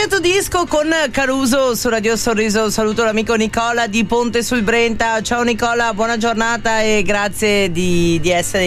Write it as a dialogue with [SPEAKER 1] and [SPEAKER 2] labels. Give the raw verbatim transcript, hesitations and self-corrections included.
[SPEAKER 1] Segreto Disco con Caruso su Radio Sorriso. Saluto l'amico Nicola di Ponte sul Brenta. Ciao Nicola, buona giornata e grazie di, di essere